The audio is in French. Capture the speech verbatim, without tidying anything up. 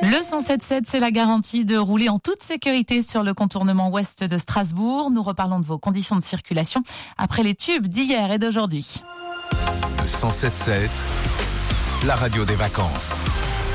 Le cent sept sept, c'est la garantie de rouler en toute sécurité sur le contournement ouest de Strasbourg. Nous reparlons de vos conditions de circulation après les tubes d'hier et d'aujourd'hui. Le cent sept sept, la radio des vacances.